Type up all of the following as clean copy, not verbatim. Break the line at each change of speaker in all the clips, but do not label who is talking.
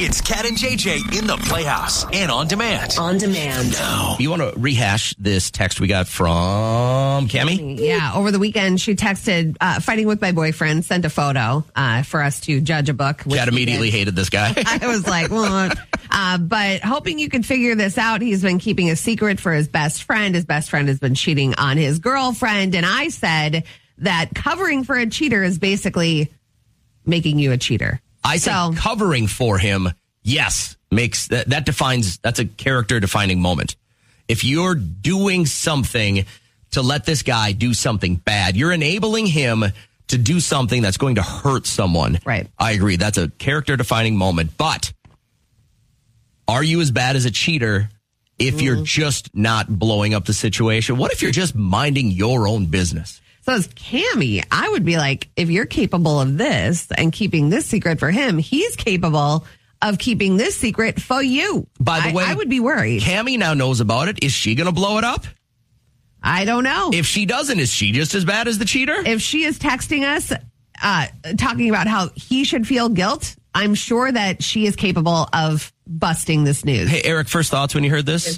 It's Cat and JJ in the Playhouse and on demand.
On demand.
Now.
You want to rehash this text we got from Cammie?
Yeah, over the weekend, she texted, fighting with my boyfriend, sent a photo for us to judge a book.
Cat immediately hated this guy.
I was like, well, but hoping you can figure this out. He's been keeping a secret for his best friend. His best friend has been cheating on his girlfriend. And I said that covering for a cheater is basically making you a cheater.
I think covering for him, yes, makes that defines, that's a character defining moment. If you're doing something to let this guy do something bad, you're enabling him to do something that's going to hurt someone.
Right.
I agree. That's a character defining moment. But are you as bad as a cheater if you're just not blowing up the situation? What if you're just minding your own business?
So as Cammie, I would be like, if you're capable of this and keeping this secret for him, he's capable of keeping this secret for you.
By the way,
I would be worried.
Cammie now knows about it. Is she going to blow it up?
I don't know.
If she doesn't, is she just as bad as the cheater?
If she is texting us, talking about how he should feel guilt, I'm sure that she is capable of busting this news.
Hey, Eric, first thoughts when you heard this?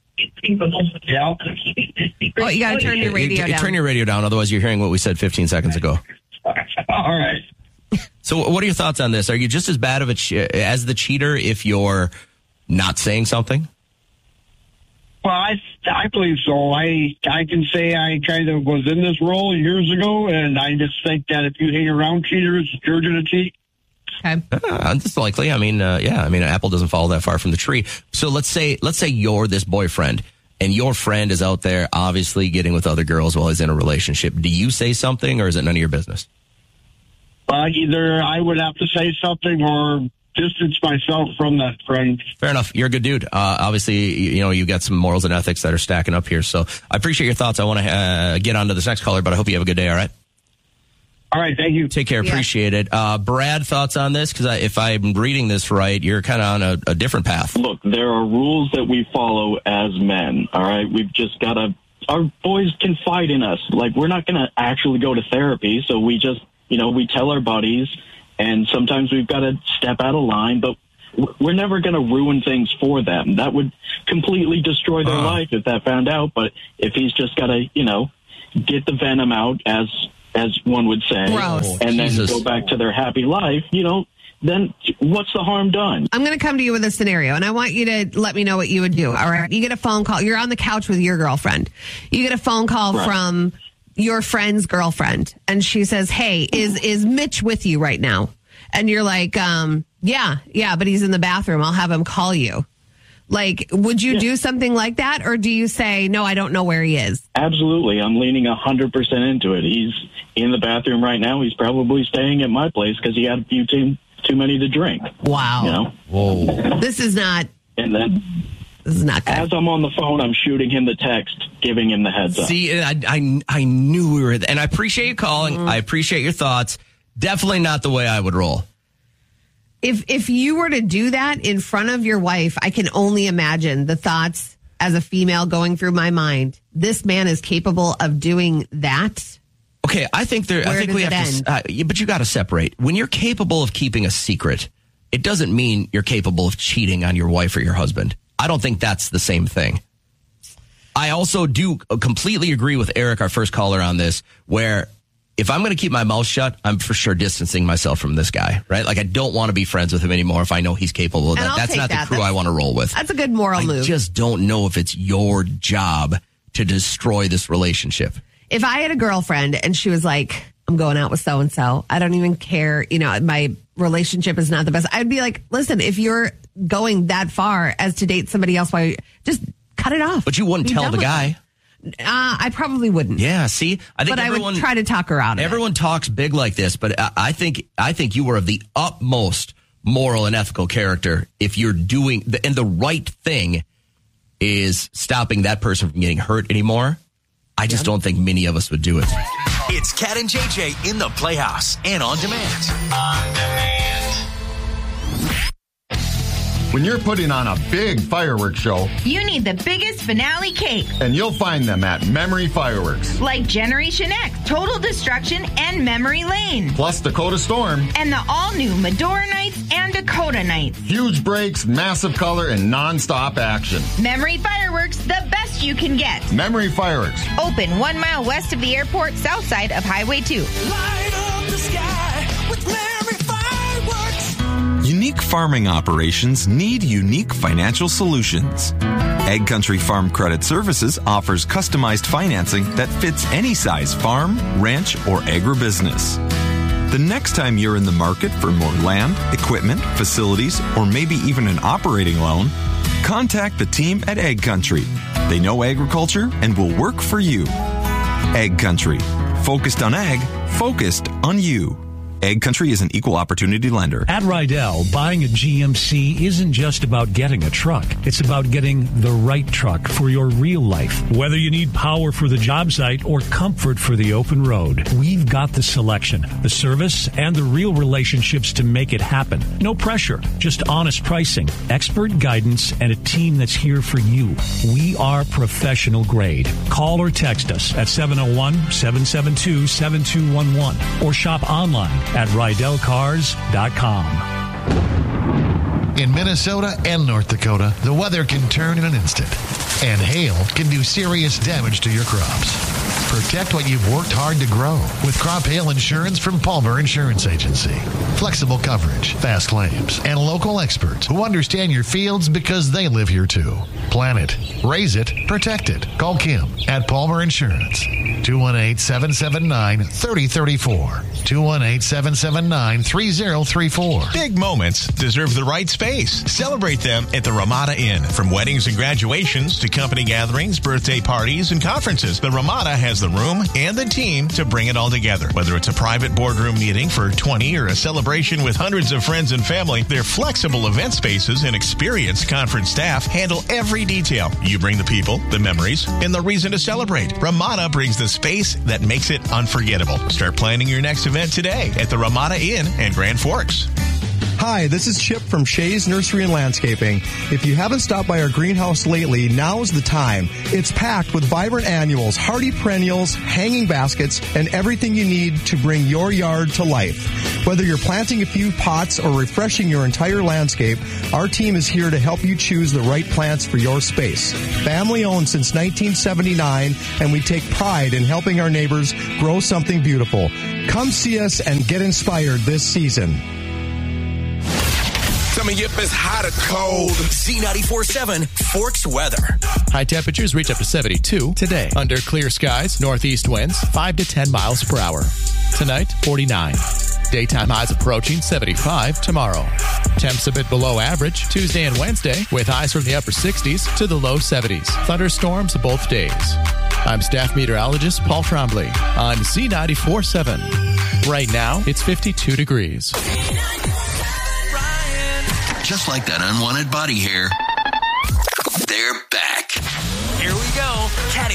Oh, you got to turn your radio down.
Turn your radio down, otherwise you're hearing what we said 15 seconds ago.
All right.
So what are your thoughts on this? Are you just as bad of as the cheater if you're not saying something?
Well, I believe so. I can say I kind of was in this role years ago, and I just think that if you hang around cheaters, you're going to cheat.
Okay.
That's likely. I mean, an apple doesn't fall that far from the tree. So let's say you're this boyfriend, and your friend is out there obviously getting with other girls while he's in a relationship. Do you say something, or is it none of your business?
Either I would have to say something or distance myself from that friend.
Fair enough. You're a good dude. Obviously, you got some morals and ethics that are stacking up here. So I appreciate your thoughts. I want to get on to this next caller, but I hope you have a good day. All right.
All right. Thank you.
Take care. Yeah. Appreciate it. Brad, thoughts on this? Because if I'm reading this right, you're kind of on a different path.
Look, there are rules that we follow as men. All right. We've just got to, our boys confide in us. Like, we're not going to actually go to therapy. So we just, we tell our buddies, and sometimes we've got to step out of line, but we're never going to ruin things for them. That would completely destroy their life if that found out. But if he's just got to, get the venom out, as one would say, and then go back to their happy life, then what's the harm done?
I'm going to come to you with a scenario, and I want you to let me know what you would do. All right. You get a phone call. You're on the couch with your girlfriend. You get a phone call from your friend's girlfriend, and she says, hey, is Mitch with you right now? And you're like, yeah, but he's in the bathroom. I'll have him call you. Like, would you do something like that? Or do you say, no, I don't know where he is?
Absolutely. I'm leaning 100% into it. He's in the bathroom right now. He's probably staying at my place because he had a few too many to drink.
Wow.
Whoa.
This is not good.
As I'm on the phone, I'm shooting him the text, giving him the heads up.
See, I knew we were there. And I appreciate you calling. I appreciate your thoughts. Definitely not the way I would roll.
If you were to do that in front of your wife, I can only imagine the thoughts as a female going through my mind. This man is capable of doing that.
Okay, I think we have to, but you got to separate. When you're capable of keeping a secret, it doesn't mean you're capable of cheating on your wife or your husband. I don't think that's the same thing. I also do completely agree with Eric, our first caller, on this, where if I'm going to keep my mouth shut, I'm for sure distancing myself from this guy, right? Like, I don't want to be friends with him anymore if I know he's capable of that. That's not the crew I want to roll with.
That's a good moral move.
I just don't know if it's your job to destroy this relationship.
If I had a girlfriend and she was like, I'm going out with so-and-so, I don't even care, my relationship is not the best, I'd be like, listen, if you're going that far as to date somebody else, just cut it off.
But you wouldn't tell the guy.
I probably wouldn't.
Yeah, see,
I would try to talk her out of it.
Everyone talks big like this, but I think you are of the utmost moral and ethical character if you're doing the right thing is stopping that person from getting hurt anymore. I just don't think many of us would do it.
It's Cat and JJ in the Playhouse and on demand. On demand.
When you're putting on a big fireworks show,
you need the biggest finale cake.
And you'll find them at Memory Fireworks.
Like Generation X, Total Destruction, and Memory Lane.
Plus Dakota Storm.
And the all-new Medora Nights and on Dakota nights.
Huge breaks, massive color, and non-stop action.
Memory Fireworks, the best you can get.
Memory Fireworks.
Open 1 mile west of the airport, south side of Highway 2.
Light up the sky with Memory Fireworks.
Unique farming operations need unique financial solutions. Egg Country Farm Credit Services offers customized financing that fits any size farm, ranch, or agribusiness. The next time you're in the market for more land, equipment, facilities, or maybe even an operating loan, contact the team at Egg Country. They know agriculture and will work for you. Egg Country. Focused on ag, focused on you. Egg Country is an equal opportunity lender.
At Rydell, buying a GMC isn't just about getting a truck. It's about getting the right truck for your real life. Whether you need power for the job site or comfort for the open road, we've got the selection, the service, and the real relationships to make it happen. No pressure, just honest pricing, expert guidance, and a team that's here for you. We are professional grade. Call or text us at 701-772-7211 or shop online at RydellCars.com.
In Minnesota and North Dakota, the weather can turn in an instant, and hail can do serious damage to your crops. Protect what you've worked hard to grow with crop hail insurance from Palmer Insurance Agency. Flexible coverage, fast claims, and local experts who understand your fields because they live here too. Plan it, raise it, protect it. Call Kim at Palmer Insurance. 218-779-3034. 218-779-3034.
Big moments deserve the right space. Celebrate them at the Ramada Inn. From weddings and graduations to company gatherings, birthday parties, and conferences, the Ramada has the room and the team to bring it all together. Whether it's a private boardroom meeting for 20 or a celebration with hundreds of friends and family, their flexible event spaces and experienced conference staff handle every detail. You bring the people, the memories, and the reason to celebrate. Ramada brings the space that makes it unforgettable. Start planning your next event today at the Ramada Inn in Grand Forks.
Hi, this is Chip from Shays Nursery and Landscaping. If you haven't stopped by our greenhouse lately, now's the time. It's packed with vibrant annuals, hardy perennials, hanging baskets, and everything you need to bring your yard to life. Whether you're planting a few pots or refreshing your entire landscape, our team is here to help you choose the right plants for your space. Family owned since 1979, and we take pride in helping our neighbors grow something beautiful. Come see us and get inspired this season.
Coming up as hot or cold. Z94.7 Forks weather.
High temperatures reach up to 72 today. Under clear skies, northeast winds 5 to 10 miles per hour. Tonight, 49. Daytime highs approaching 75 tomorrow. Temps a bit below average Tuesday and Wednesday, with highs from the upper 60s to the low 70s. Thunderstorms both days. I'm staff meteorologist Paul Trombley on Z94.7. Right now, it's 52 degrees.
Just like that unwanted body hair, they're